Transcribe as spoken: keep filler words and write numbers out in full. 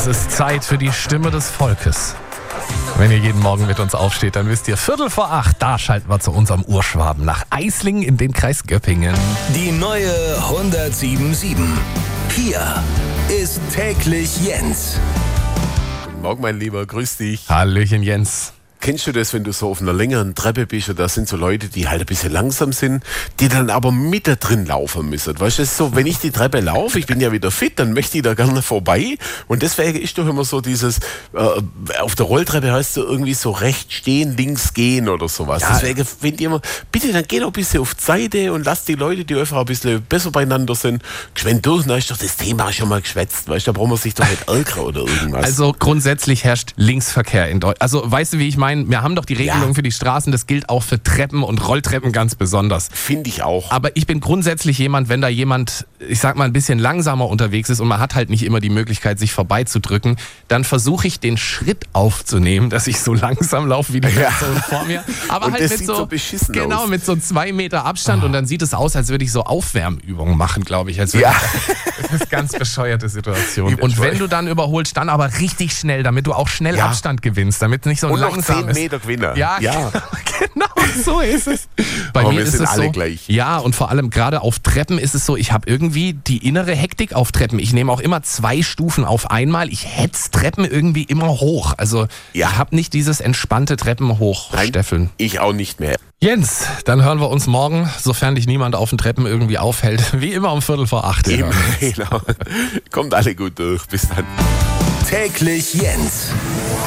Es ist Zeit für die Stimme des Volkes. Wenn ihr jeden Morgen mit uns aufsteht, dann wisst ihr, Viertel vor acht, da schalten wir zu unserem Urschwaben nach Eislingen in den Kreis Göppingen. Die neue hundertsieben Komma sieben. Hier ist täglich Jens. Guten Morgen, mein Lieber, grüß dich. Hallöchen, Jens. Kennst du das, wenn du so auf einer längeren Treppe bist und da sind so Leute, die halt ein bisschen langsam sind, die dann aber mit da drin laufen müssen? Weißt du, das ist so, wenn ich die Treppe laufe, ich bin ja wieder fit, dann möchte ich da gerne vorbei. Und deswegen ist doch immer so dieses, äh, auf der Rolltreppe heißt es irgendwie so rechts stehen, links gehen oder sowas. Ja. Deswegen finde ich immer, bitte dann geh doch ein bisschen auf die Seite und lass die Leute, die einfach ein bisschen besser beieinander sind, geschwind durch. Da ist doch das Thema schon mal geschwätzt. Weißt du, da braucht man sich doch nicht ärgern oder irgendwas. Also grundsätzlich herrscht Linksverkehr in Deutschland. Also weißt du, wie ich meine? Wir haben doch die Regelung Ja. für die Straßen, das gilt auch für Treppen und Rolltreppen ganz besonders. Finde ich auch. Aber ich bin grundsätzlich jemand, wenn da jemand, ich sag mal, ein bisschen langsamer unterwegs ist und man hat halt nicht immer die Möglichkeit, sich vorbeizudrücken, dann versuche ich den Schritt aufzunehmen, dass ich so langsam laufe wie die Ja. Person vor mir. Aber Und halt das mit sieht so, so beschissen genau, aus. mit so zwei Meter Abstand und dann sieht es aus, als würde ich so Aufwärmübungen machen, glaube ich. Als würde Ja. ich, das ist eine ganz bescheuerte Situation. Übel Und wenn scheu. du dann überholst, dann aber richtig schnell, damit du auch schnell Ja. Abstand gewinnst, damit es nicht so Und noch langsam zehn ist. Meter Gewinner. Ja, Ja. genau so ist es. Bei Aber mir wir ist sind es alle so, gleich. Ja, und vor allem gerade auf Treppen ist es so, ich habe irgendwie die innere Hektik auf Treppen. Ich nehme auch immer zwei Stufen auf einmal. Ich hetz Treppen irgendwie immer hoch. Also Ja. ich habe nicht dieses entspannte Treppen hochsteffeln. Ich auch nicht mehr. Jens, dann hören wir uns morgen, sofern dich niemand auf den Treppen irgendwie aufhält, wie immer um Viertel vor acht. Eben, genau. Kommt alle gut durch. Bis dann. Täglich Jens.